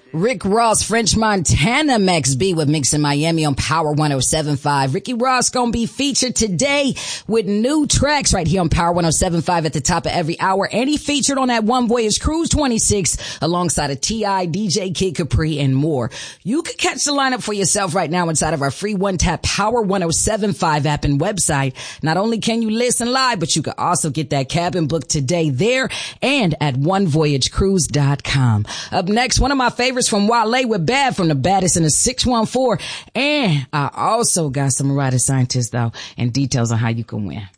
Rick Ross, French Montana, Max B with Mix in Miami on Power 107.5. Ricky Ross gonna be featured today with new tracks right here on Power 107.5 at the top of every hour. And he featured on that One Voyage Cruise 26 alongside of T.I., DJ Kid Capri, and more. You can catch the lineup for yourself right now inside of our free one-tap Power 107.5 app and website. Not only can you listen live, but you can also get that cabin booked today there and at onevoyagecruise.com. Up next, one of my favorites from Wale with Bad from the Baddest in the 614. And I also got some rocket scientists though and details on how you can win.